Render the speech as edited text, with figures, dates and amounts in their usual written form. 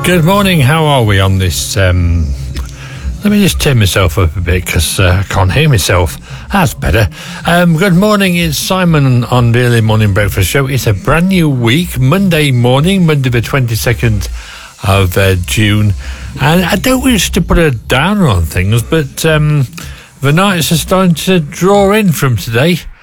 Good morning, how are we on this? Let me just turn myself up a bit because I can't hear myself. That's better. Good morning, it's Simon on the Early Morning Breakfast Show. It's a brand new week, Monday morning, Monday the 22nd of June. And I don't wish to put a downer on things, but the nights are starting to draw in from today.